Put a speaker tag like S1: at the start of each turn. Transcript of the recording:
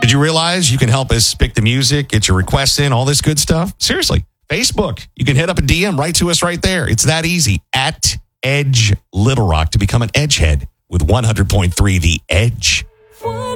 S1: Did you realize you can help us pick the music, get your requests in, all this good stuff? Seriously, Facebook. You can hit up a DM right to us right there. It's that easy. At Edge Little Rock to become an Edgehead with 100.3 The Edge.